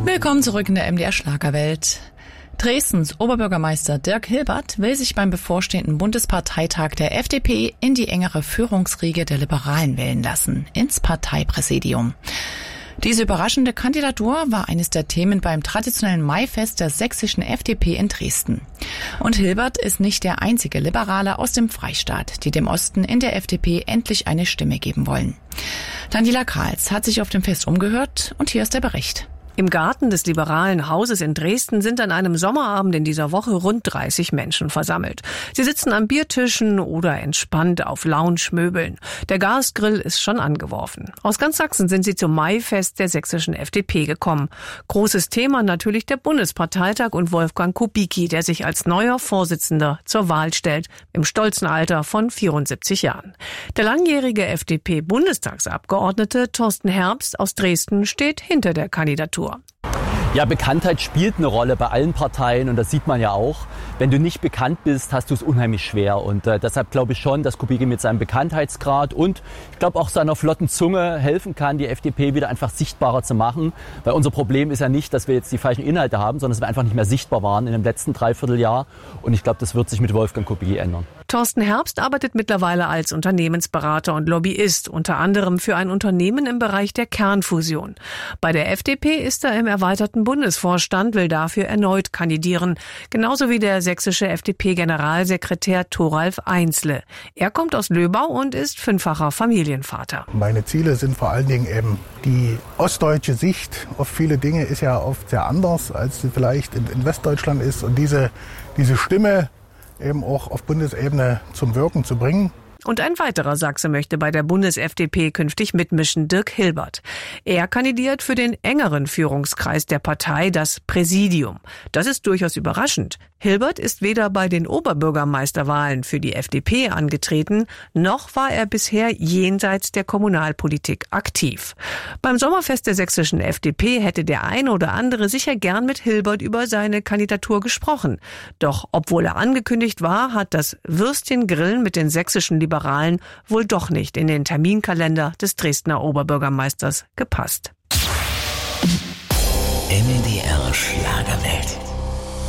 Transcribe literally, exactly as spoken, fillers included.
Willkommen zurück in der M D R Schlagerwelt. Dresdens Oberbürgermeister Dirk Hilbert will sich beim bevorstehenden Bundesparteitag der F D P in die engere Führungsriege der Liberalen wählen lassen, ins Parteipräsidium. Diese überraschende Kandidatur war eines der Themen beim traditionellen Maifest der sächsischen F D P in Dresden. Und Hilbert ist nicht der einzige Liberale aus dem Freistaat, die dem Osten in der F D P endlich eine Stimme geben wollen. Daniela Karls hat sich auf dem Fest umgehört und hier ist der Bericht. Im Garten des Liberalen Hauses in Dresden sind an einem Sommerabend in dieser Woche rund dreißig Menschen versammelt. Sie sitzen an Biertischen oder entspannt auf Lounge-Möbeln. Der Gasgrill ist schon angeworfen. Aus ganz Sachsen sind sie zum Maifest der sächsischen F D P gekommen. Großes Thema natürlich der Bundesparteitag und Wolfgang Kubicki, der sich als neuer Vorsitzender zur Wahl stellt, im stolzen Alter von vierundsiebzig Jahren. Der langjährige F D P-Bundestagsabgeordnete Thorsten Herbst aus Dresden steht hinter der Kandidatur. Ja, Bekanntheit spielt eine Rolle bei allen Parteien und das sieht man ja auch. Wenn du nicht bekannt bist, hast du es unheimlich schwer und äh, deshalb glaube ich schon, dass Kubicki mit seinem Bekanntheitsgrad und ich glaube auch seiner flotten Zunge helfen kann, die F D P wieder einfach sichtbarer zu machen. Weil unser Problem ist ja nicht, dass wir jetzt die falschen Inhalte haben, sondern dass wir einfach nicht mehr sichtbar waren in dem letzten Dreivierteljahr und ich glaube, das wird sich mit Wolfgang Kubicki ändern. Thorsten Herbst arbeitet mittlerweile als Unternehmensberater und Lobbyist, unter anderem für ein Unternehmen im Bereich der Kernfusion. Bei der F D P ist er im erweiterten Bundesvorstand, will dafür erneut kandidieren, genauso wie der sächsische F D P-Generalsekretär Thoralf Einsle. Er kommt aus Löbau und ist fünffacher Familienvater. Meine Ziele sind vor allen Dingen eben die ostdeutsche Sicht auf viele Dinge ist ja oft sehr anders, als sie vielleicht in, in Westdeutschland ist und diese, diese Stimme eben auch auf Bundesebene zum Wirken zu bringen. Und ein weiterer Sachse möchte bei der Bundes-F D P künftig mitmischen, Dirk Hilbert. Er kandidiert für den engeren Führungskreis der Partei, das Präsidium. Das ist durchaus überraschend. Hilbert ist weder bei den Oberbürgermeisterwahlen für die F D P angetreten, noch war er bisher jenseits der Kommunalpolitik aktiv. Beim Sommerfest der sächsischen F D P hätte der eine oder andere sicher gern mit Hilbert über seine Kandidatur gesprochen. Doch obwohl er angekündigt war, hat das Würstchengrillen mit den sächsischen Liberalen wohl doch nicht in den Terminkalender des Dresdner Oberbürgermeisters gepasst. M D R Schlagerwelt.